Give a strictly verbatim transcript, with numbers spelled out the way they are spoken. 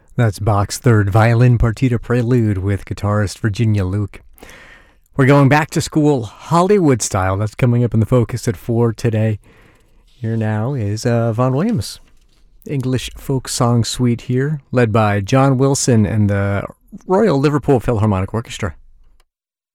That's Bach's Third Violin Partita Prelude with guitarist Virginia Luke. We're going back to school Hollywood style. That's coming up in the focus at four today. Here now is uh, Vaughan Williams. English folk song suite here, led by John Wilson and the Royal Liverpool Philharmonic Orchestra.